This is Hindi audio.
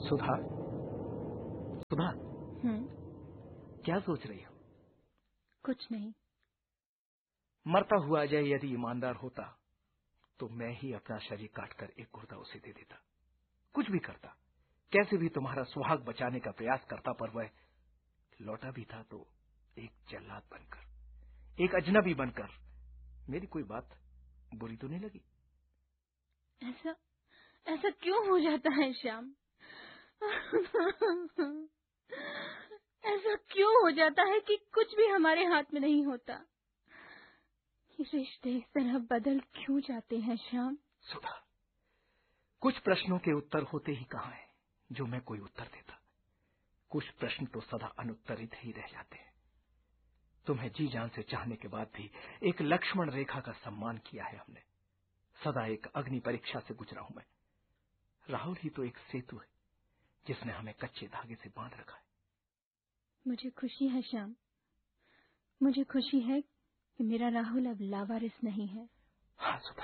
सुधा, सुधा, क्या सोच रही हो? कुछ नहीं। मरता हुआ अजय यदि ईमानदार होता तो मैं ही अपना शरीर काटकर एक गुर्दा उसे दे देता, कुछ भी करता, कैसे भी तुम्हारा सुहाग बचाने का प्रयास करता, पर वह लौटा भी था तो एक जल्लाद बनकर, एक अजनबी बनकर। मेरी कोई बात बुरी तो नहीं लगी? ऐसा ऐसा क्यों हो जाता है श्याम? ऐसा क्यों हो जाता है कि कुछ भी हमारे हाथ में नहीं होता? ये रिश्ते इस तरह बदल क्यों जाते हैं श्याम? सुधा, कुछ प्रश्नों के उत्तर होते ही कहाँ हैं जो मैं कोई उत्तर देता। कुछ प्रश्न तो सदा अनुत्तरित ही रह जाते हैं। तुम्हें जी जान से चाहने के बाद भी एक लक्ष्मण रेखा का सम्मान किया है हमने। सदा एक अग्नि परीक्षा से गुजरा हूं मैं। राहुल ही तो एक सेतु है जिसने हमें कच्चे धागे से बांध रखा है। मुझे खुशी है श्याम, मुझे खुशी है कि मेरा राहुल अब लावारिस नहीं है। हाँ सुधा,